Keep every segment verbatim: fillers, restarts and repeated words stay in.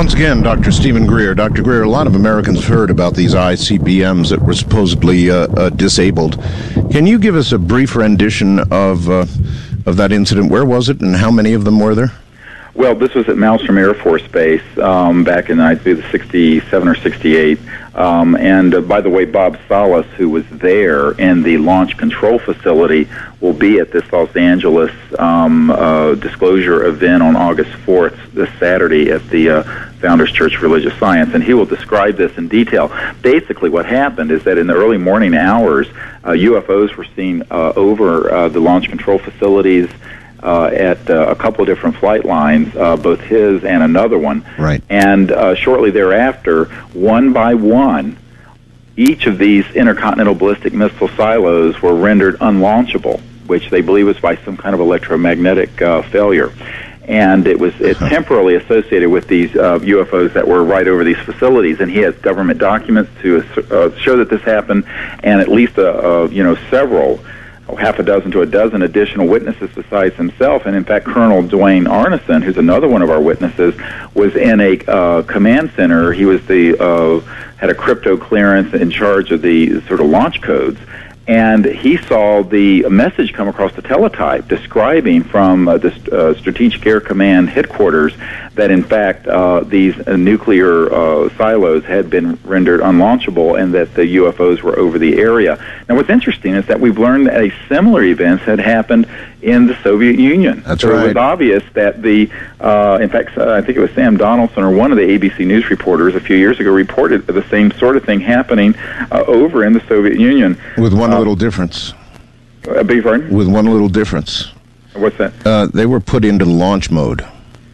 Once again, Doctor Stephen Greer. Doctor Greer, a lot of Americans have heard about these I C B Ms that were supposedly uh, uh, disabled. Can you give us a brief rendition of uh, of that incident? Where was it, and how many of them were there? Well, this was at Malmstrom Air Force Base um, back in, I think, sixty-seven or sixty-eight. Um, and, uh, by the way, Bob Salas, who was there in the launch control facility, will be at this Los Angeles um, uh, disclosure event on August fourth, this Saturday, at the uh, Founders Church of Religious Science, and he will describe this in detail. Basically, what happened is that in the early morning hours, uh, U F Os were seen uh, over uh, the launch control facilities Uh, at uh, a couple of different flight lines, uh, both his and another one. Right. And uh, shortly thereafter, one by one, each of these intercontinental ballistic missile silos were rendered unlaunchable, which they believe was by some kind of electromagnetic uh, failure. And it was it temporarily associated with these uh, U F Os that were right over these facilities. And he has government documents to uh, show that this happened, and at least uh, uh, you know several. half a dozen to a dozen additional witnesses besides himself. And in fact, Colonel Dwayne Arneson, who's another one of our witnesses, was in a uh, command center. He was the uh, had a crypto clearance in charge of the sort of launch codes. And he saw the message come across the teletype describing from uh, the uh, Strategic Air Command headquarters that, in fact, uh, these uh, nuclear uh, silos had been rendered unlaunchable and that the U F Os were over the area. Now, what's interesting is that we've learned that a similar event had happened in the Soviet Union. That's so right. It was obvious that the, uh, in fact, uh, I think it was Sam Donaldson or one of the A B C News reporters a few years ago reported the same sort of thing happening uh, over in the Soviet Union. With one uh, little difference. I beg your pardon? With one little difference. What's that? Uh, they were put into launch mode.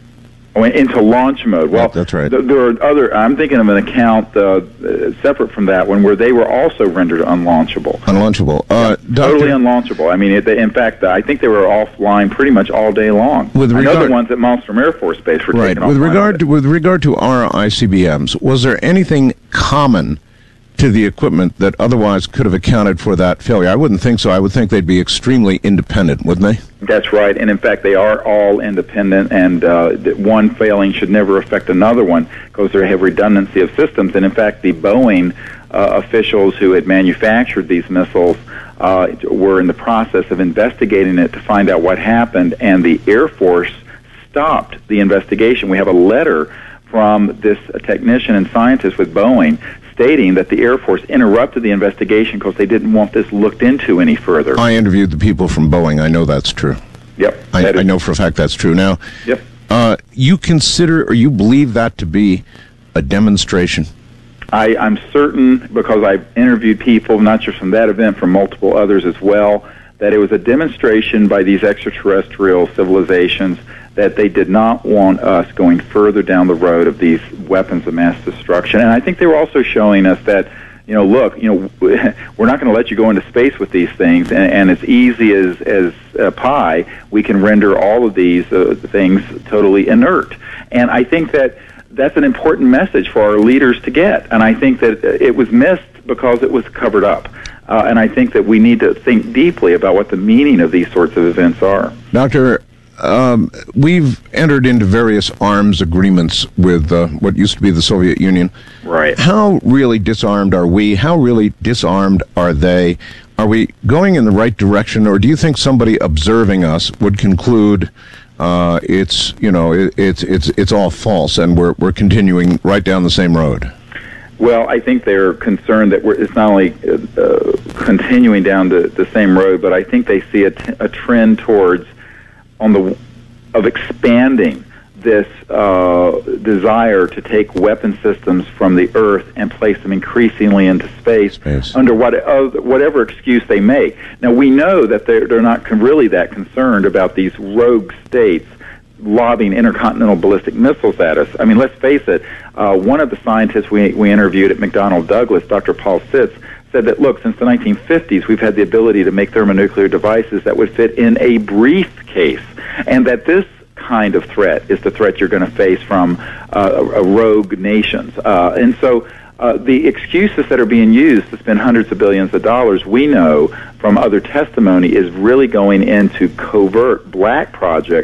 Oh, into launch mode. Well, That- that's right. th- there are other. I'm thinking of an account uh, uh, separate from that one where they were also rendered unlaunchable. Unlaunchable. Uh, Totally Doctor unlaunchable. I mean, it, they, in fact, I think they were offline pretty much all day long. With I know regard- the ones at Malmstrom Air Force Base were Right. taken With offline. regard to, with regard to our I C B Ms, was there anything common to the equipment that otherwise could have accounted for that failure? I wouldn't think so. I would think they'd be extremely independent, wouldn't they? That's right, and in fact, they are all independent, and uh, that one failing should never affect another one because they have redundancy of systems. And in fact, the Boeing uh, officials who had manufactured these missiles uh, were in the process of investigating it to find out what happened, and the Air Force stopped the investigation. We have a letter from this technician and scientist with Boeing stating that the Air Force interrupted the investigation because they didn't want this looked into any further. I interviewed the people from Boeing. I know that's true. Yep. I, that is- I know for a fact that's true. Now, Yep. uh, you consider or you believe that to be a demonstration? I, I'm certain, because I've interviewed people, not just from that event, from multiple others as well, that it was a demonstration by these extraterrestrial civilizations that they did not want us going further down the road of these weapons of mass destruction. And I think they were also showing us that, you know, look, you know, we're not going to let you go into space with these things, and, and as easy as, as uh, pie, we can render all of these uh, things totally inert. And I think that that's an important message for our leaders to get. And I think that it was missed because it was covered up. Uh, and I think that we need to think deeply about what the meaning of these sorts of events are. Doctor, um, we've entered into various arms agreements with uh, what used to be the Soviet Union. Right. How really disarmed are we? How really disarmed are they? Are we going in the right direction, or do you think somebody observing us would conclude uh, it's you know it, it's it's it's all false and we're we're continuing right down the same road? Well, I think they're concerned that we're, it's not only uh, uh, continuing down the, the same road, but I think they see a, t- a trend towards on the of expanding this uh, desire to take weapon systems from the Earth and place them increasingly into space, Space. under what, uh, whatever excuse they make. Now, we know that they're, they're not con- really that concerned about these rogue states lobbing intercontinental ballistic missiles at us. I mean, let's face it, uh, one of the scientists we, we interviewed at McDonnell Douglas, Doctor Paul Sitz, said that, look, since the nineteen fifties, we've had the ability to make thermonuclear devices that would fit in a briefcase, and that this kind of threat is the threat you're going to face from uh, rogue nations. Uh, and so uh, the excuses that are being used to spend hundreds of billions of dollars, we know from other testimony, is really going into covert black projects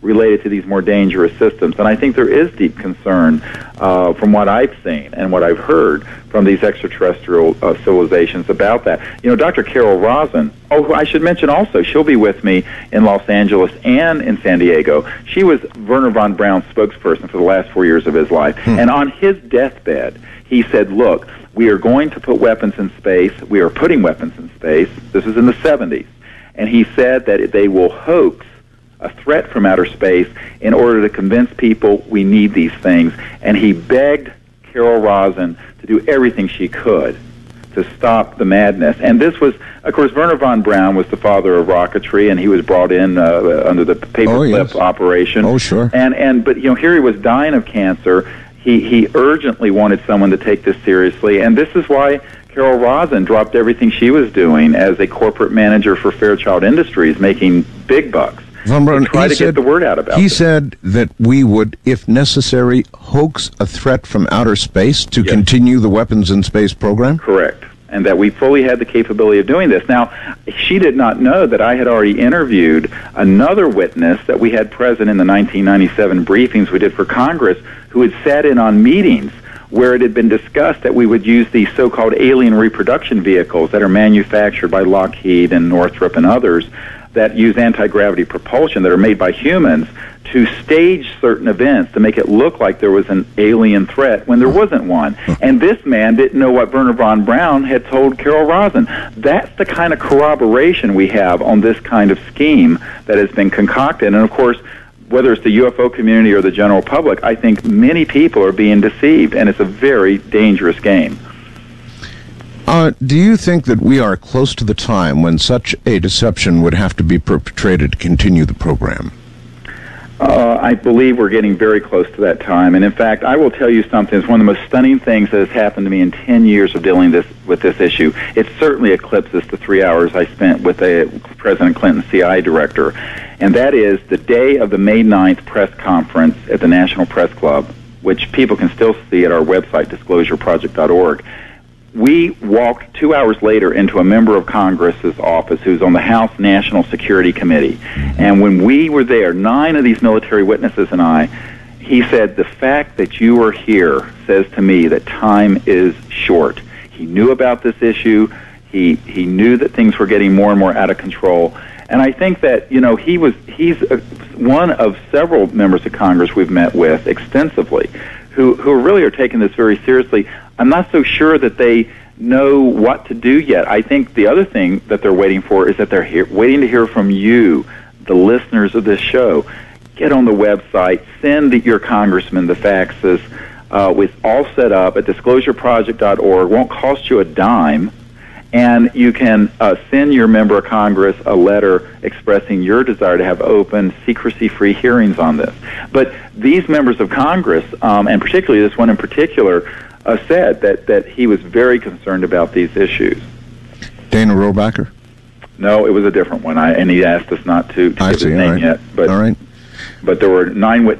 related to these more dangerous systems. And I think there is deep concern uh, from what I've seen and what I've heard from these extraterrestrial uh, civilizations about that. You know, Doctor Carol Rosin, oh, I should mention also, she'll be with me in Los Angeles and in San Diego. She was Wernher von Braun's spokesperson for the last four years of his life. Hmm. And on his deathbed, he said, look, we are going to put weapons in space. We are putting weapons in space. This is in the seventies. And he said that they will hoax a threat from outer space in order to convince people we need these things. And he begged Carol Rosin to do everything she could to stop the madness. And this was, of course, Wernher von Braun was the father of rocketry, and he was brought in uh, under the paperclip oh, yes. operation. Oh, sure. And, and, but, you know, here he was dying of cancer. He, he urgently wanted someone to take this seriously, and this is why Carol Rosin dropped everything she was doing as a corporate manager for Fairchild Industries, making big bucks. Von Braun, to try to said, get the word out about He this. said that we would, if necessary, hoax a threat from outer space to yes. continue the weapons in space program? Correct. And that we fully had the capability of doing this. Now, she did not know that I had already interviewed another witness that we had present in the nineteen ninety-seven briefings we did for Congress, who had sat in on meetings where it had been discussed that we would use these so-called alien reproduction vehicles that are manufactured by Lockheed and Northrop and others that use anti-gravity propulsion that are made by humans to stage certain events to make it look like there was an alien threat when there wasn't one. And this man didn't know what Wernher von Braun had told Carol Rosin. That's the kind of corroboration we have on this kind of scheme that has been concocted. And, of course, whether it's the U F O community or the general public, I think many people are being deceived, and it's a very dangerous game. Uh, do you think that we are close to the time when such a deception would have to be perpetrated to continue the program? Uh, I believe we're getting very close to that time. And in fact, I will tell you something. It's one of the most stunning things that has happened to me in ten years of dealing this, with this issue. It certainly eclipses the three hours I spent with a President Clinton C I A director. And that is the day of the May ninth press conference at the National Press Club, which people can still see at our website, disclosure project dot org. We walked two hours later into a member of Congress's office who's on the House National Security Committee. And when we were there, nine of these military witnesses and I, he said, the fact that you are here says to me that time is short. He knew about this issue. He, he knew that things were getting more and more out of control. And I think that, you know, he was he's a, one of several members of Congress we've met with extensively who, who really are taking this very seriously. I'm not so sure that they know what to do yet. I think the other thing that they're waiting for is that they're hear, waiting to hear from you, the listeners of this show. Get on the website, send the, your congressman the faxes. Uh, it's all set up at disclosure project dot org. Won't cost you a dime. And you can uh, send your member of Congress a letter expressing your desire to have open, secrecy-free hearings on this. But these members of Congress, um, and particularly this one in particular, uh, said that, that he was very concerned about these issues. Dana Rohrabacher? No, it was a different one, I, and he asked us not to, to I give see, his name right. yet. But, all right. But there were nine wit-